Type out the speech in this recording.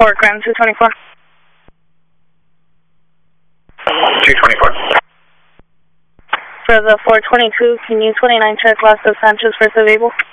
Court, Grand 224. 224. For the 422, can you 29 check Los Dos Sanchez for survival?